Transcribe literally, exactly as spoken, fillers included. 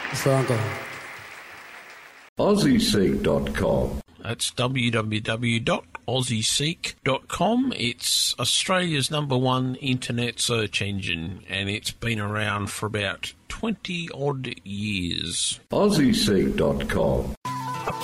It's for Uncle. Aussie Seek dot com. That's w w w dot aussie seek dot com. It's Australia's number one internet search engine, and it's been around for about twenty odd years. Aussie Seek dot com.